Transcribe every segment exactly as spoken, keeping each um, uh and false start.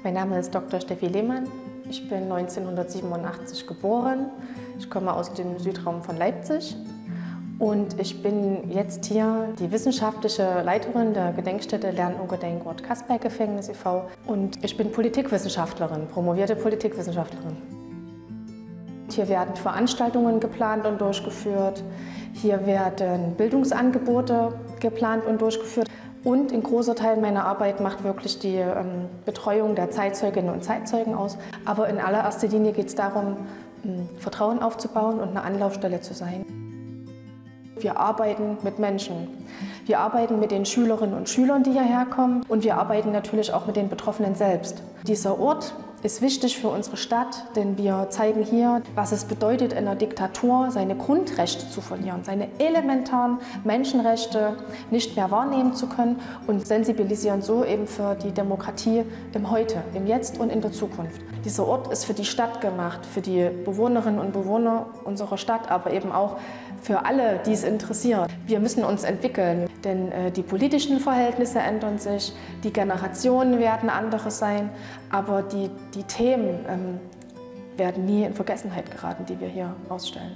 Mein Name ist Doktor Steffi Lehmann. Ich bin neunzehnhundertsiebenundachtzig geboren. Ich komme aus dem Südraum von Leipzig und ich bin jetzt hier die wissenschaftliche Leiterin der Gedenkstätte Lernen-und-Gedenken-Ort Kasperl-Gefängnis e V und ich bin Politikwissenschaftlerin, promovierte Politikwissenschaftlerin. Hier werden Veranstaltungen geplant und durchgeführt. Hier werden Bildungsangebote geplant und durchgeführt. Und ein großer Teil meiner Arbeit macht wirklich die ähm, Betreuung der Zeitzeuginnen und Zeitzeugen aus. Aber in allererster Linie geht es darum, ähm, Vertrauen aufzubauen und eine Anlaufstelle zu sein. Wir arbeiten mit Menschen. Wir arbeiten mit den Schülerinnen und Schülern, die hierher kommen. Und wir arbeiten natürlich auch mit den Betroffenen selbst. Dieser Ort ist wichtig für unsere Stadt, denn wir zeigen hier, was es bedeutet, in einer Diktatur seine Grundrechte zu verlieren, seine elementaren Menschenrechte nicht mehr wahrnehmen zu können und sensibilisieren so eben für die Demokratie im Heute, im Jetzt und in der Zukunft. Dieser Ort ist für die Stadt gemacht, für die Bewohnerinnen und Bewohner unserer Stadt, aber eben auch für alle, die es interessiert. Wir müssen uns entwickeln, denn äh, die politischen Verhältnisse ändern sich, die Generationen werden andere sein, aber die, die Themen ähm, werden nie in Vergessenheit geraten, die wir hier ausstellen.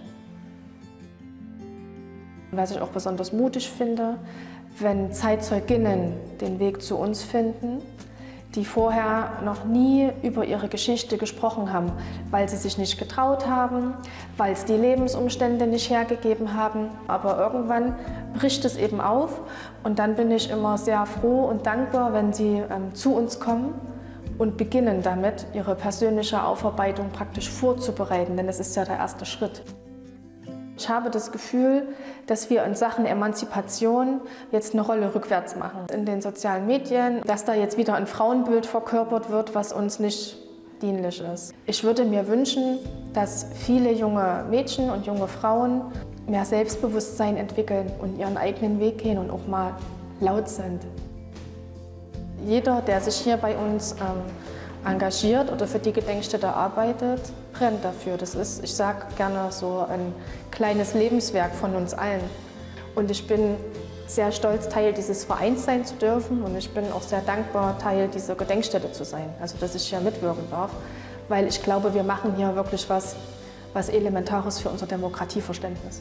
Was ich auch besonders mutig finde, wenn Zeitzeuginnen den Weg zu uns finden, die vorher noch nie über ihre Geschichte gesprochen haben, weil sie sich nicht getraut haben, weil es die Lebensumstände nicht hergegeben haben. Aber irgendwann bricht es eben auf und dann bin ich immer sehr froh und dankbar, wenn sie ähm, zu uns kommen und beginnen damit, ihre persönliche Aufarbeitung praktisch vorzubereiten, denn das ist ja der erste Schritt. Ich habe das Gefühl, dass wir in Sachen Emanzipation jetzt eine Rolle rückwärts machen. In den sozialen Medien, dass da jetzt wieder ein Frauenbild verkörpert wird, was uns nicht dienlich ist. Ich würde mir wünschen, dass viele junge Mädchen und junge Frauen mehr Selbstbewusstsein entwickeln und ihren eigenen Weg gehen und auch mal laut sind. Jeder, der sich hier bei uns ähm, engagiert oder für die Gedenkstätte arbeitet, brennt dafür. Das ist, ich sage gerne, so ein kleines Lebenswerk von uns allen. Und ich bin sehr stolz, Teil dieses Vereins sein zu dürfen und ich bin auch sehr dankbar, Teil dieser Gedenkstätte zu sein, also dass ich hier mitwirken darf, weil ich glaube, wir machen hier wirklich was, was Elementares für unser Demokratieverständnis.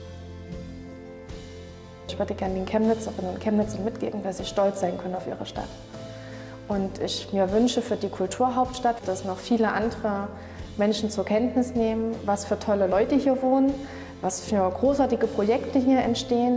Ich würde gerne den Chemnitzerinnen und Chemnitzern mitgeben, dass sie stolz sein können auf ihre Stadt. Und ich mir wünsche für die Kulturhauptstadt, dass noch viele andere Menschen zur Kenntnis nehmen, was für tolle Leute hier wohnen, was für großartige Projekte hier entstehen.